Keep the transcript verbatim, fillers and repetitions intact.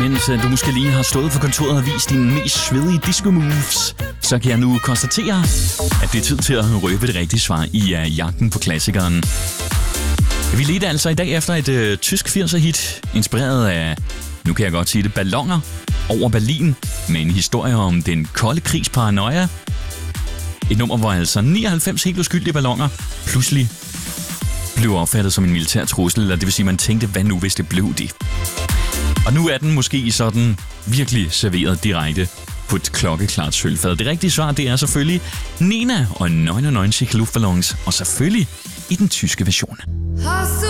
mens du måske lige har stået på kontoret og vist dine mest svedige disco-moves, så kan jeg nu konstatere, at det er tid til at røbe det rigtige svar i uh, jagten på klassikeren. Vi ledte altså i dag efter et uh, tysk firser-hit, inspireret af, nu kan jeg godt sige det, balloner over Berlin, med en historie om den kolde krigs paranoia. Et nummer, hvor altså nioghalvfems helt uskyldige balloner pludselig blev opfattet som en militær trussel, eller det vil sige, man tænkte, hvad nu hvis det blev det? Og nu er den måske sådan virkelig serveret direkte på et klokkeklart sølvfad. Det rigtige svar, det er selvfølgelig Nena og nioghalvfems Luftballons, og selvfølgelig i den tyske version.